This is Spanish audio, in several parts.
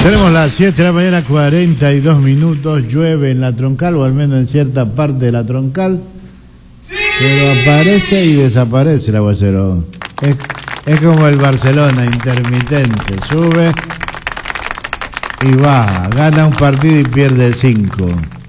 Tenemos las 7 de la mañana, 42 minutos. Llueve en la Troncal, o al menos en cierta parte de la Troncal. Pero aparece y desaparece el aguacero. Es como el Barcelona, intermitente. Sube y baja. Gana un partido y pierde 5.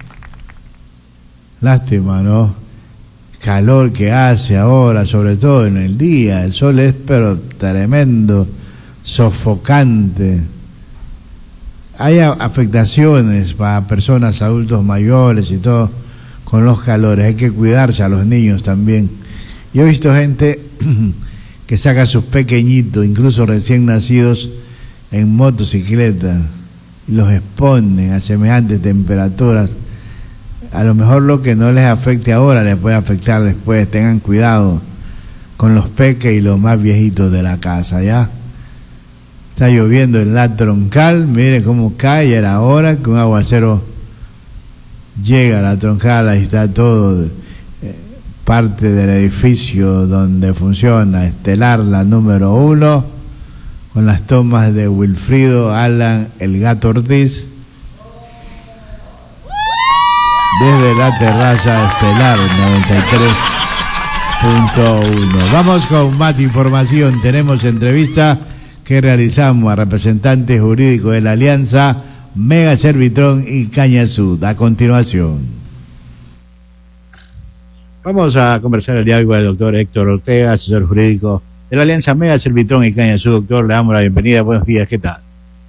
Lástima, ¿no? Calor que hace ahora, sobre todo en el día. El sol es pero tremendo, sofocante. Hay afectaciones para personas, adultos mayores y todo con los calores. Hay que cuidarse a los niños también. Yo he visto gente que saca a sus pequeñitos, incluso recién nacidos, en motocicleta y los exponen a semejantes temperaturas. A lo mejor lo que no les afecte ahora les puede afectar después. Tengan cuidado con los peques y los más viejitos de la casa, ¿ya? Está lloviendo en la Troncal, mire cómo cae, era hora que un aguacero llega a la Troncal. Ahí está todo, parte del edificio donde funciona Estelar, la número 1, con las tomas de Wilfrido Alan El Gato Ortiz, desde la terraza Estelar 93.1. Vamos con más información. Tenemos entrevista que realizamos a representantes jurídicos de la Alianza Mega Servitron y Caña Sud. A continuación vamos a conversar el día de hoy con el doctor Héctor Ortega, asesor jurídico de la Alianza Mega Servitron y Caña Sud. Doctor, le damos la bienvenida. Buenos días, ¿qué tal?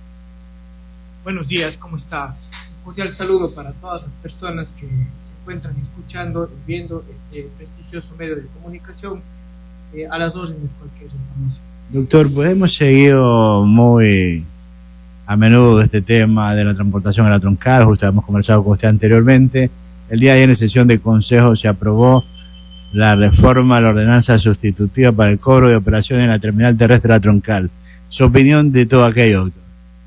Buenos días, ¿cómo está? Un cordial saludo para todas las personas que se encuentran escuchando y viendo este prestigioso medio de comunicación. A las órdenes cualquier información. Doctor, pues hemos seguido muy a menudo este tema de la transportación a la Troncal. Justo hemos conversado con usted anteriormente. El día de ayer en sesión de consejo se aprobó la reforma a la ordenanza sustitutiva para el cobro de operaciones en la terminal terrestre de la Troncal. Su opinión de todo aquello, doctor.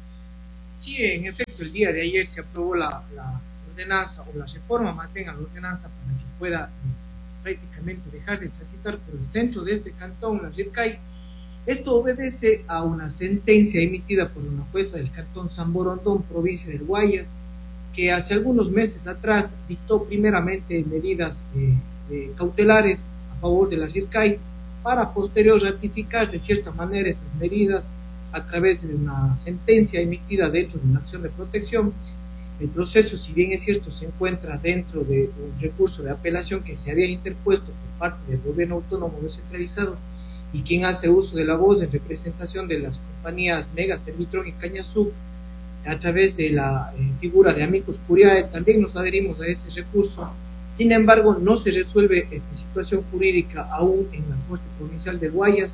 Sí, en efecto, el día de ayer se aprobó la ordenanza, o la reforma mantenga la ordenanza para que pueda prácticamente dejar de transitar por el centro de este cantón, la Rircay. Esto obedece a una sentencia emitida por una jueza del cantón San Borondón, provincia del Guayas, que hace algunos meses atrás dictó primeramente medidas cautelares a favor de la Rircay, para posterior ratificar de cierta manera estas medidas a través de una sentencia emitida dentro de una acción de protección. El proceso, si bien es cierto, se encuentra dentro de un recurso de apelación que se había interpuesto por parte del gobierno autónomo descentralizado, y quien hace uso de la voz en representación de las compañías Mega Servitron y Caña Sud a través de la figura de Amicus Curiae. También nos adherimos a ese recurso. Sin embargo, no se resuelve esta situación jurídica aún en la Corte Provincial de Guayas,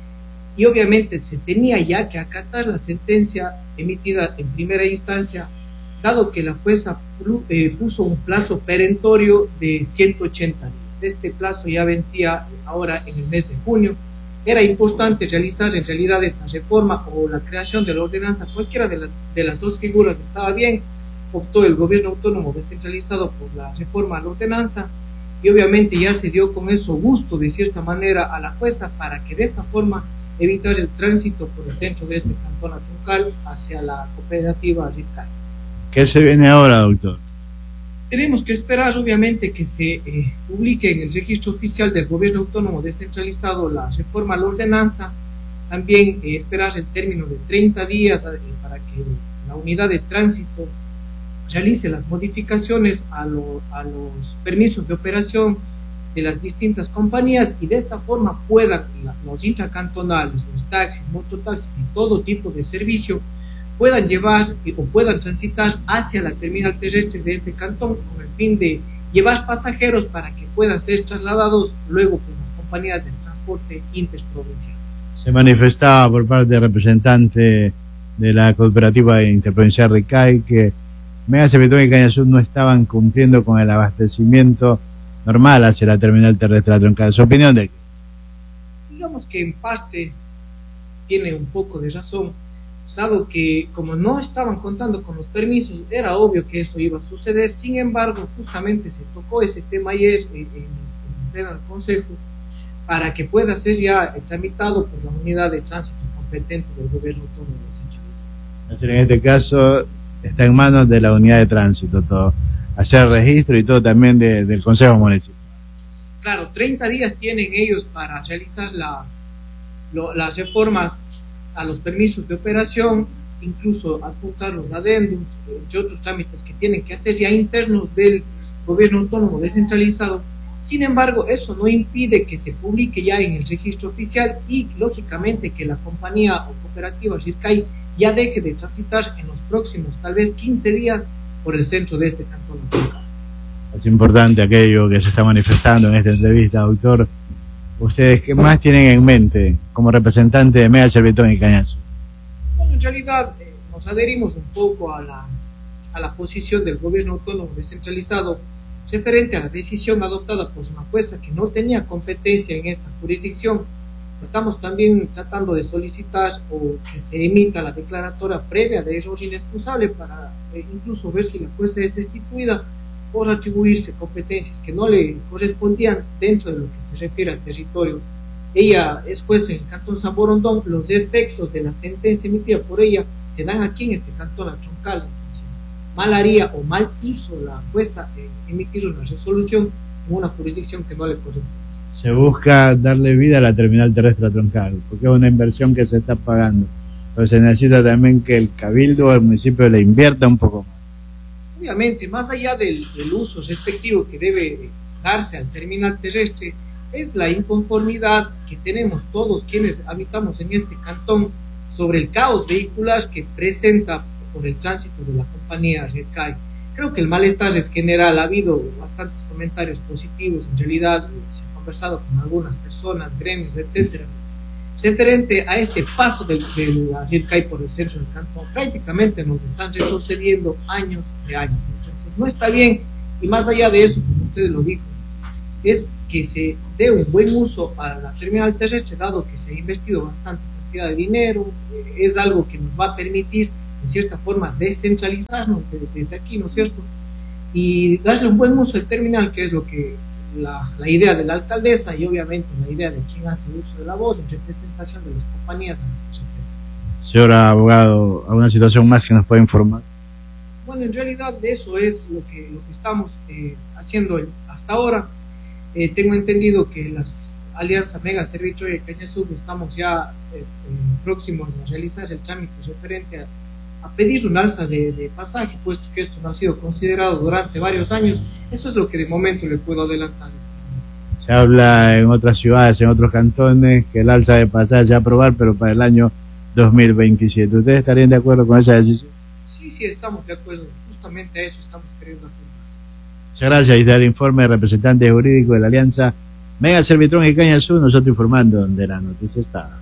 y obviamente se tenía ya que acatar la sentencia emitida en primera instancia, dado que la jueza puso un plazo perentorio de 180 días. Este plazo ya vencía ahora en el mes de junio. Era importante realizar en realidad esta reforma o la creación de la ordenanza. Cualquiera de las dos figuras estaba bien. Optó el gobierno autónomo descentralizado por la reforma a la ordenanza, y obviamente ya se dio con eso gusto de cierta manera a la jueza, para que de esta forma evitar el tránsito por el centro de este cantón Troncal hacia la cooperativa Rircay. ¿Qué se viene ahora, doctor? Tenemos que esperar, obviamente, que se publique en el registro oficial del gobierno autónomo descentralizado la reforma a la ordenanza. También esperar el término de 30 días para que la unidad de tránsito realice las modificaciones a los permisos de operación de las distintas compañías, y de esta forma puedan los intracantonales, los taxis, mototaxis y todo tipo de servicio puedan llevar o puedan transitar hacia la terminal terrestre de este cantón, con el fin de llevar pasajeros para que puedan ser trasladados luego por las compañías de transporte interprovincial. Se manifestaba por parte del representante de la cooperativa interprovincial Rircay que Mega Servitron y Caña Sud no estaban cumpliendo con el abastecimiento normal hacia la terminal terrestre de la Troncal. ¿Su opinión de qué? Digamos que en parte tiene un poco de razón, dado que como no estaban contando con los permisos, era obvio que eso iba a suceder. Sin embargo, justamente se tocó ese tema ayer en pleno consejo, para que pueda ser ya tramitado por la unidad de tránsito competente del gobierno autónomo descentralizado. En este caso está en manos de la unidad de tránsito todo, hacer registro y todo también del Consejo Municipal. Claro, 30 días tienen ellos para realizar las reformas a los permisos de operación, incluso adjuntar los adendums, entre otros trámites que tienen que hacer ya internos del gobierno autónomo descentralizado. Sin embargo, eso no impide que se publique ya en el registro oficial y, lógicamente, que la compañía o cooperativa Jircay ya deje de transitar en los próximos, tal vez 15 días, por el centro de este cantón. Es importante aquello que se está manifestando en esta entrevista, doctor. ¿Ustedes qué más tienen en mente como representante de Mega Servitón y Cañazú? Bueno, en realidad nos adherimos un poco a la posición del gobierno autónomo descentralizado referente a la decisión adoptada por una jueza que no tenía competencia en esta jurisdicción. Estamos también tratando de solicitar o que se emita la declaratoria previa de error inexcusable para incluso ver si la jueza es destituida por atribuirse competencias que no le correspondían dentro de lo que se refiere al territorio. Ella es jueza en el cantón San Borondón, los efectos de la sentencia emitida por ella se dan aquí en este cantón, a Troncal. Entonces, mal haría o mal hizo la jueza emitir una resolución en una jurisdicción que no le corresponde. Se busca darle vida a la terminal terrestre a Troncal, porque es una inversión que se está pagando, pero se necesita también que el cabildo o el municipio le invierta un poco más. Obviamente, más allá del uso respectivo que debe darse al terminal terrestre, es la inconformidad que tenemos todos quienes habitamos en este cantón sobre el caos vehicular que presenta por el tránsito de la compañía Jircay. Creo que el malestar es general, ha habido bastantes comentarios positivos, en realidad se ha conversado con algunas personas, gremios, etcétera, referente a este paso de la Jircay por el centro del cantón. Prácticamente nos están retrocediendo años de años, entonces no está bien, y más allá de eso, como ustedes lo dijo, es que se dé un buen uso a la terminal terrestre, dado que se ha invertido bastante cantidad de dinero, es algo que nos va a permitir, de cierta forma, descentralizarnos desde aquí, ¿no es cierto? Y darle un buen uso al terminal, que es lo que la idea de la alcaldesa y obviamente la idea de quien hace uso de la voz en representación de las compañías a las que representan. Señor abogado, ¿alguna situación más que nos pueda informar? Bueno, en realidad eso es lo que estamos haciendo hasta ahora. Tengo entendido que las alianzas Mega Servitón y Cañazú estamos ya próximos a realizar el trámite referente a pedir un alza de pasaje, puesto que esto no ha sido considerado durante varios años. Eso es lo que de momento le puedo adelantar. Se habla en otras ciudades, en otros cantones, que el alza de pasaje se va a aprobar, pero para el año 2027. ¿Ustedes estarían de acuerdo con esa decisión? Sí, estamos de acuerdo. Justamente a eso estamos queriendo apuntar. Muchas gracias. Ahí está el informe del representante jurídico de la Alianza Mega Servitón y Cañazú, nosotros informando donde la noticia está.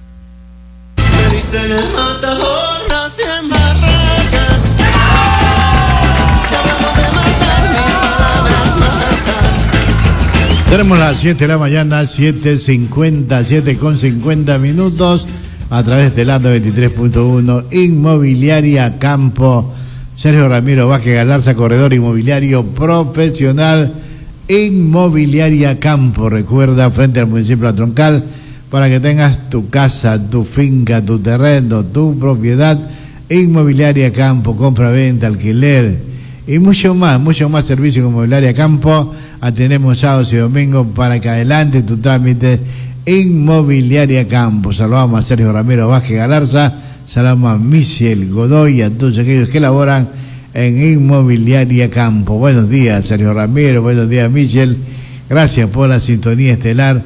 Tenemos las 7 de la mañana, 7:50, 7:50 minutos, a través del ANDO 23.1, Inmobiliaria Campo. Sergio Ramiro Vázquez Galarza, corredor inmobiliario profesional. Inmobiliaria Campo, recuerda, frente al municipio de Troncal, para que tengas tu casa, tu finca, tu terreno, tu propiedad. Inmobiliaria Campo, compra-venta, alquiler y mucho más servicio en Inmobiliaria Campo. Atendemos sábados y domingos para que adelante tu trámite. Inmobiliaria Campo. Saludamos a Sergio Ramiro Vázquez Galarza, saludamos a Michel Godoy y a todos aquellos que laboran en Inmobiliaria Campo. Buenos días, Sergio Ramiro, buenos días, Michel. Gracias por la sintonía estelar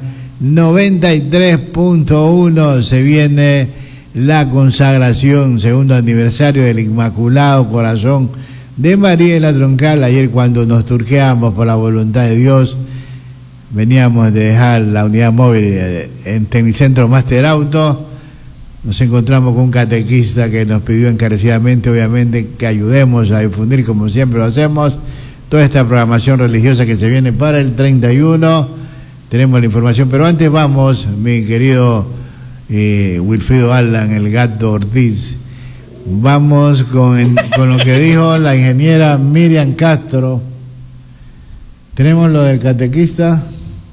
93.1. Se viene la consagración, segundo aniversario del Inmaculado Corazón de María de la Troncal. Ayer, cuando nos turqueamos por la voluntad de Dios, veníamos de dejar la unidad móvil en Tecnicentro Master Auto, nos encontramos con un catequista que nos pidió encarecidamente, obviamente, que ayudemos a difundir, como siempre lo hacemos, toda esta programación religiosa que se viene para el 31. Tenemos la información, pero antes vamos, mi querido Wilfrido Alan, el gato Ortiz, vamos con lo que dijo la ingeniera Miriam Castro. Tenemos lo del catequista.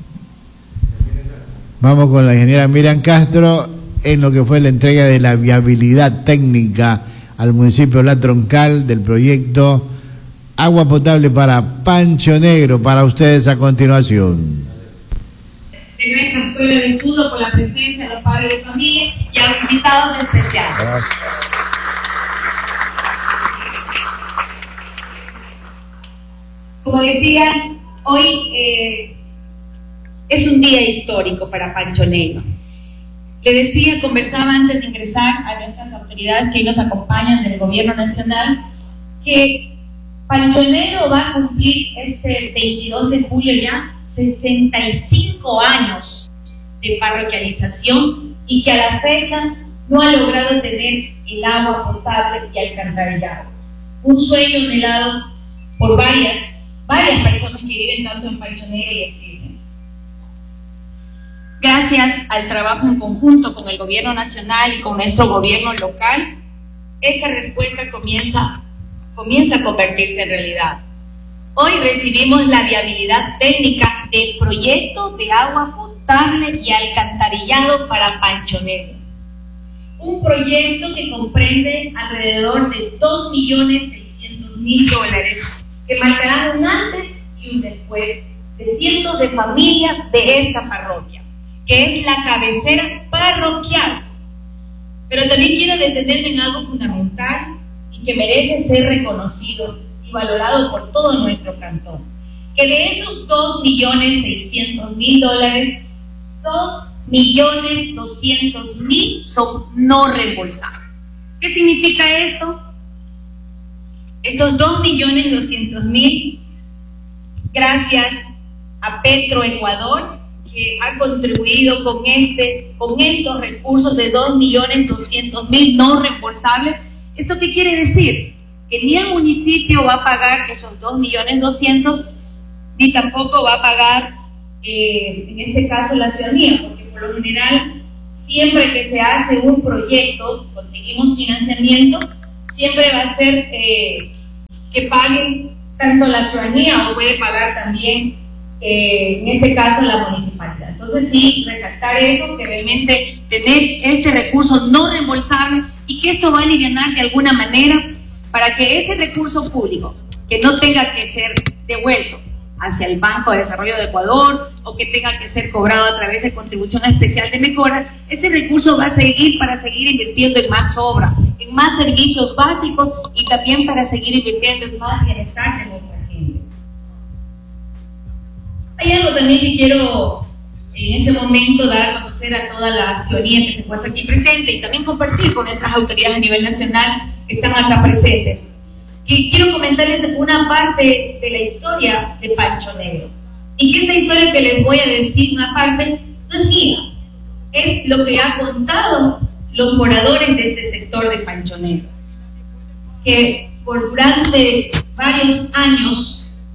Vamos con la ingeniera Miriam Castro en lo que fue la entrega de la viabilidad técnica al municipio La Troncal del proyecto Agua Potable para Pancho Negro. Para ustedes a continuación. De nuestra escuela de fútbol, por la presencia de los padres de familia y a los invitados especiales. Gracias. Como decía, hoy es un día histórico para Pancho Negro. Le decía, conversaba antes de ingresar a nuestras autoridades que hoy nos acompañan del gobierno nacional, que Pancho Negro va a cumplir este 22 de julio ya 65 años de parroquialización y que a la fecha no ha logrado tener el agua potable y alcantarillado. Un sueño anhelado por varias personas que viven tanto en Pancho Negro y exigen. Gracias al trabajo en conjunto con el gobierno nacional y con nuestro gobierno local, esta respuesta comienza a convertirse en realidad. Hoy recibimos la viabilidad técnica del proyecto de agua potable y alcantarillado para Pancho Negro. Un proyecto que comprende alrededor de 2.600.000 dólares que marcarán un antes y un después de cientos de familias de esta parroquia, que es la cabecera parroquial. Pero también quiero detenerme en algo fundamental y que merece ser reconocido y valorado por todo nuestro cantón, que de esos 2.600.000 dólares, 2.200.000 son no reembolsables. ¿Qué significa esto? Estos 2.200.000, gracias a Petroecuador, que ha contribuido con estos recursos de 2.200.000 no reembolsables. ¿Esto qué quiere decir? Que ni el municipio va a pagar esos 2.200.000, ni tampoco va a pagar, en este caso, la ciudadanía, porque por lo general, siempre que se hace un proyecto, conseguimos financiamiento, siempre va a ser que paguen tanto la ciudadanía o puede pagar también, en este caso, la municipalidad. Entonces, sí, resaltar eso, que realmente tener este recurso no reembolsable y que esto va a aliviar de alguna manera para que ese recurso público, que no tenga que ser devuelto hacia el Banco de Desarrollo de Ecuador o que tenga que ser cobrado a través de contribución especial de mejora, ese recurso va a seguir para seguir invirtiendo en más obra, en más servicios básicos y también para seguir invirtiendo en más bienestar de nuestra gente. Hay algo también que quiero en este momento dar a conocer a toda la ciudadanía que se encuentra aquí presente y también compartir con nuestras autoridades a nivel nacional que están acá presentes. Y quiero comentarles una parte de la historia de Pancho Negro. Y que esta historia que les voy a decir, una parte, no es mía, es lo que han contado los moradores de este sector de Pancho Negro. Que durante varios años,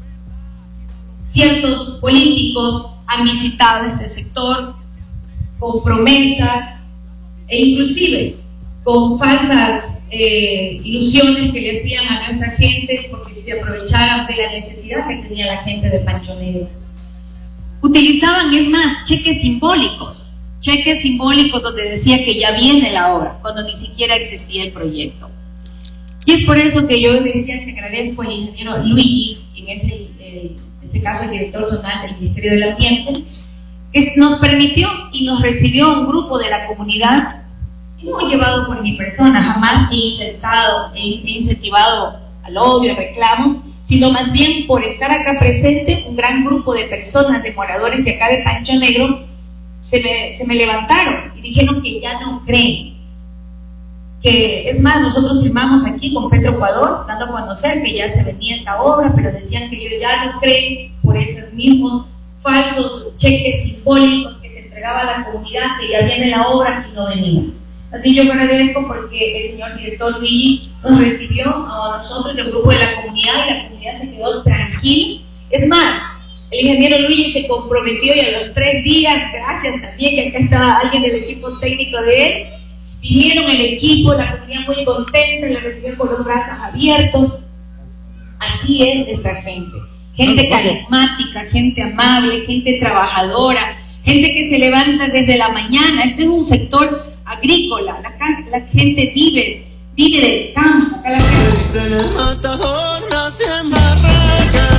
ciertos políticos han visitado este sector con promesas e inclusive con falsas ilusiones que le hacían a nuestra gente porque se aprovechaban de la necesidad que tenía la gente de Pancho Negro. Utilizaban, es más, cheques simbólicos donde decía que ya viene la obra, cuando ni siquiera existía el proyecto. Y es por eso que yo decía que agradezco al ingeniero Luigi, quien es en este caso el director zonal del Ministerio del Ambiente, que nos permitió y nos recibió un grupo de la comunidad, no llevado por mi persona, jamás he incentivado al odio, al reclamo, sino más bien por estar acá presente, un gran grupo de personas, de moradores de acá de Pancho Negro, se me levantaron y dijeron que ya no creen. Que es más, nosotros firmamos aquí con Petroecuador, dando a conocer que ya se venía esta obra, pero decían que ellos ya no creen por esos mismos falsos cheques simbólicos que se entregaba a la comunidad, que ya viene la obra y no venía. Así yo agradezco porque el señor director Luigi nos recibió a nosotros, el grupo de la comunidad, y la comunidad se quedó tranquila. Es más, el ingeniero Luigi se comprometió y a los 3 días, gracias también que acá estaba alguien del equipo técnico de él, vinieron el equipo, la comunidad muy contenta, le recibió con los brazos abiertos. Así es nuestra gente. Gente carismática, gente amable, gente trabajadora, gente que se levanta desde la mañana. Este es un sector agrícola, la gente vive vive del campo. Acá la gente... En el matador nacen barracas.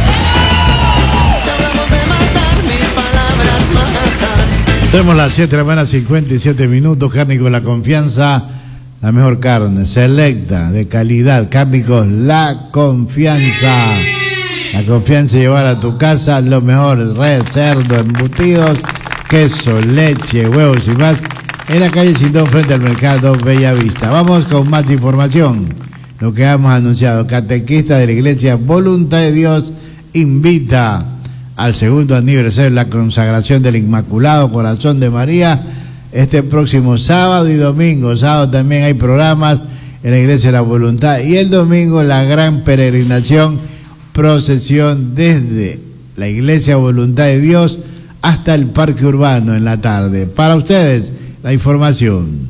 Si hablamos de matar, mis palabras matan. Tenemos las 7 de la mañana, 57 minutos. Cárnicos La Confianza, la mejor carne, selecta, de calidad. Cárnicos La Confianza. La confianza de llevar a tu casa lo mejor: res, cerdo, embutidos, queso, leche, huevos y más. En la calle Sindón, frente al mercado Bellavista. Vamos con más información. Lo que hemos anunciado: catequista de la Iglesia Voluntad de Dios invita al segundo aniversario de la consagración del Inmaculado Corazón de María este próximo sábado y domingo. Sábado también hay programas en la Iglesia de la Voluntad, y el domingo la gran peregrinación, procesión desde la Iglesia Voluntad de Dios hasta el Parque Urbano en la tarde. Para ustedes la información.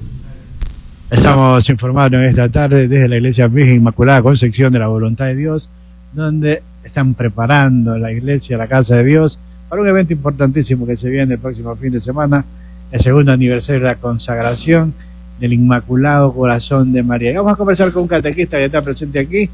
Estamos informando en esta tarde desde la Iglesia Virgen Inmaculada Concepción de la Voluntad de Dios, donde están preparando la iglesia, la Casa de Dios, para un evento importantísimo que se viene el próximo fin de semana, el segundo aniversario de la consagración del Inmaculado Corazón de María. Y vamos a conversar con un catequista que está presente aquí.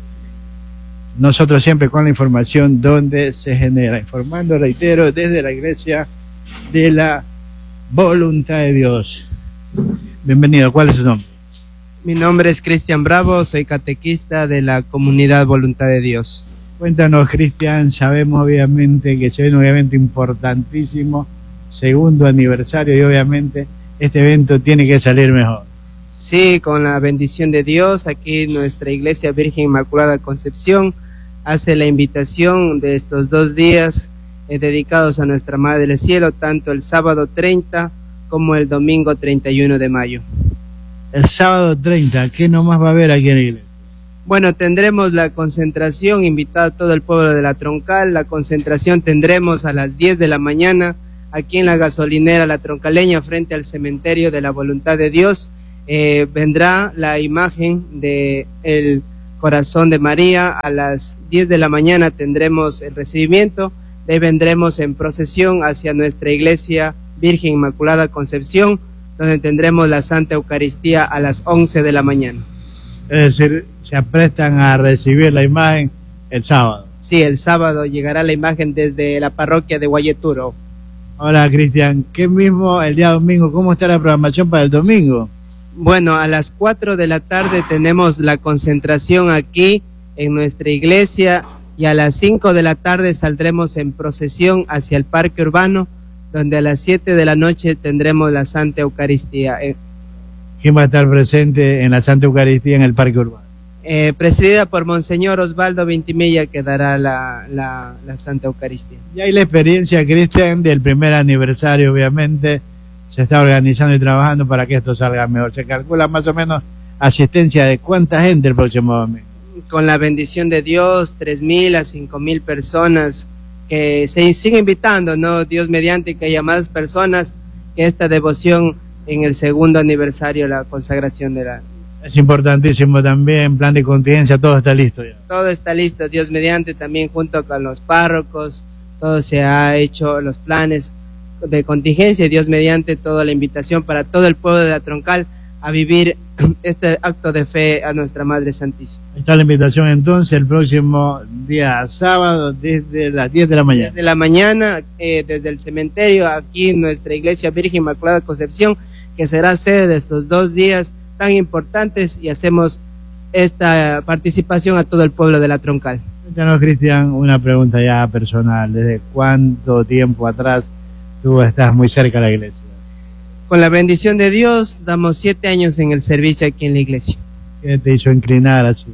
Nosotros siempre con la información donde se genera, informando, reitero, desde la Iglesia de la Voluntad de Dios. Bienvenido, ¿cuál es su nombre? Mi nombre es Cristian Bravo, soy catequista de la Comunidad Voluntad de Dios. Cuéntanos, Cristian, sabemos obviamente que se viene un evento importantísimo, segundo aniversario, y obviamente este evento tiene que salir mejor. Sí, con la bendición de Dios, aquí nuestra Iglesia Virgen Inmaculada Concepción hace la invitación de estos 2 días dedicados a nuestra Madre del Cielo, tanto el sábado 30 como el domingo 31 de mayo. El sábado 30, ¿qué nomás va a haber aquí en la iglesia? Bueno, tendremos la concentración, invitado a todo el pueblo de la Troncal. La concentración tendremos a las 10 de la mañana aquí en la gasolinera La Troncaleña, frente al cementerio de la Voluntad de Dios. Vendrá la imagen de el Corazón de María. A las 10 de la mañana tendremos el recibimiento. De vendremos en procesión hacia nuestra Iglesia Virgen Inmaculada Concepción, donde tendremos la Santa Eucaristía a las 11 de la mañana. Es decir, se aprestan a recibir la imagen el sábado. Sí, el sábado llegará la imagen desde la parroquia de Guayeturo. Hola, Cristian, ¿qué mismo el día domingo? ¿Cómo está la programación para el domingo? Bueno, a las 4 de la tarde tenemos la concentración aquí en nuestra iglesia, y a las 5 de la tarde saldremos en procesión hacia el Parque Urbano, donde a las 7 de la noche tendremos la Santa Eucaristía. ¿Quién va a estar presente en la Santa Eucaristía en el Parque Urbano? Presidida por Monseñor Osvaldo Vintimilla, que dará la Santa Eucaristía. Y hay la experiencia, Cristian, del primer aniversario, obviamente. Se está organizando y trabajando para que esto salga mejor. Se calcula más o menos asistencia de cuánta gente el próximo domingo. Con la bendición de Dios, 3.000 a 5.000 personas, que se sigue invitando, ¿no? Dios mediante, que haya más personas, que esta devoción en el segundo aniversario de la consagración de la... Es importantísimo también, plan de contingencia, todo está listo ya. Todo está listo, Dios mediante, también junto con los párrocos, todo se ha hecho, los planes de contingencia, Dios mediante, toda la invitación para todo el pueblo de la Troncal a vivir este acto de fe a nuestra Madre Santísima. Ahí está la invitación entonces, el próximo día sábado, desde las 10 de la mañana. Desde la mañana, desde el cementerio, aquí en nuestra Iglesia Virgen Inmaculada Concepción, que será sede de estos 2 días tan importantes, y hacemos esta participación a todo el pueblo de la Troncal. Cuéntanos, Cristian, una pregunta ya personal. ¿Desde cuánto tiempo atrás tú estás muy cerca de la iglesia? Con la bendición de Dios, damos 7 años en el servicio aquí en la iglesia. ¿Qué te hizo inclinar así?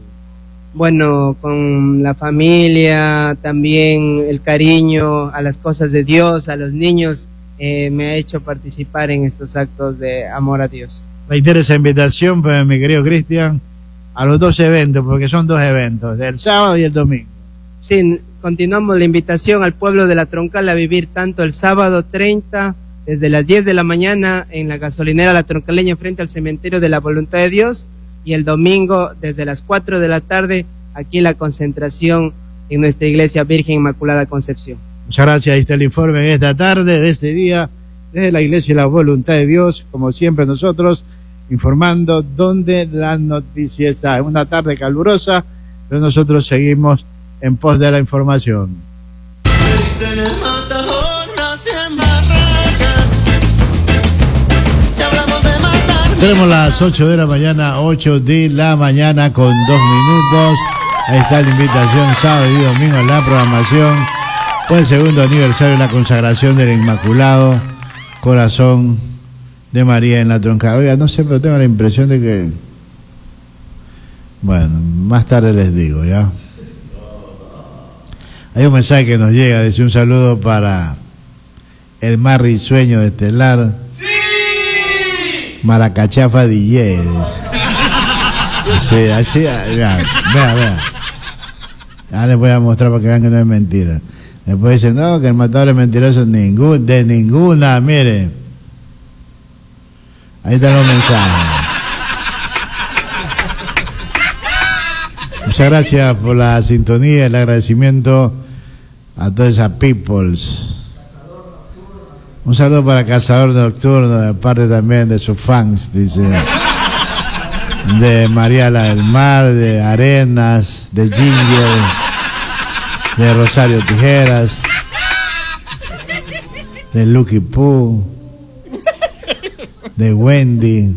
Bueno, con la familia, también el cariño a las cosas de Dios, a los niños, me ha hecho participar en estos actos de amor a Dios. Reitero esa invitación, pues, mi querido Cristian, a los 2 eventos, porque son 2 eventos, el sábado y el domingo. Sí, continuamos la invitación al pueblo de la Troncal a vivir tanto el sábado 30, desde las 10 de la mañana en la gasolinera La Troncaleña frente al cementerio de la Voluntad de Dios, y el domingo desde las 4 de la tarde aquí en la concentración en nuestra Iglesia Virgen Inmaculada Concepción. Muchas gracias, ahí está el informe de esta tarde, de este día, desde la Iglesia de la Voluntad de Dios, como siempre nosotros informando donde la noticia está. Es una tarde calurosa, pero nosotros seguimos en pos de la información. Tenemos las 8 de la mañana, 8 de la mañana con 2 minutos. Ahí está la invitación, sábado y domingo en la programación por el segundo aniversario de la consagración del Inmaculado Corazón de María en la Troncal. Oiga, no sé, pero tengo la impresión de que... Bueno, más tarde les digo, ¿ya? Hay un mensaje que nos llega, dice un saludo para el más risueño de Estelar. ¡Sí! Maracachafa DJ. Sí, así, vea. Ahora les voy a mostrar para que vean que no es mentira. Después dicen, no, que el matador es mentiroso, de ninguna, mire. Ahí están los mensajes. Muchas gracias por la sintonía, el agradecimiento a todas esas peoples. Un saludo para Cazador Nocturno, de parte también de sus fans, dice, de Mariala del Mar, de Arenas, de Ginger, de Rosario Tijeras, de Lucky Poo, de Wendy,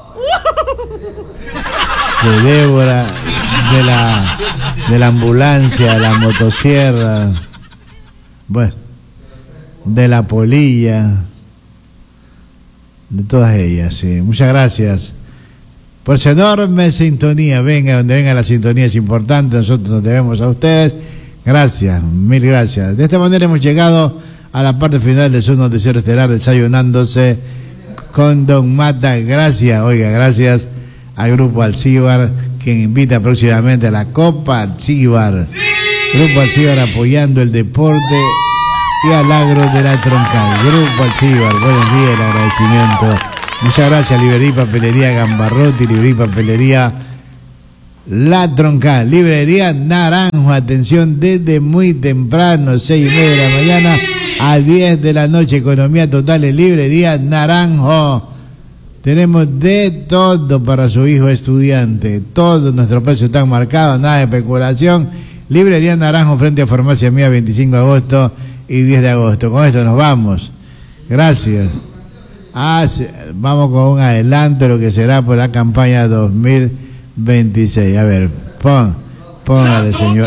de Débora, de la ambulancia, de la motosierra, bueno, de la polilla, de todas ellas, sí. Muchas gracias por esa enorme sintonía. Venga, donde venga la sintonía es importante, nosotros nos debemos a ustedes. Gracias, mil gracias. De esta manera hemos llegado a la parte final de su noticiero estelar, desayunándose con Don Mata. Gracias, oiga, gracias al Grupo Alcíbar, quien invita próximamente a la Copa Alcíbar. ¡Sí! Grupo Alcíbar apoyando el deporte y al agro de la Troncal. Grupo Alcíbar, buenos días, el agradecimiento. Muchas gracias, Librería y Papelería Gambarrotti, Librería y Papelería La Troncal, Librería Naranjo, atención desde muy temprano, 6:30 de la mañana a 10 de la noche, economía total en Librería Naranjo. Tenemos de todo para su hijo estudiante, todos nuestros precios están marcados, nada de especulación. Librería Naranjo frente a Farmacia Mía, 25 de agosto y 10 de agosto. Con esto nos vamos. Gracias. Vamos con un adelanto de lo que será por la campaña 2026. A ver, póngale, señor.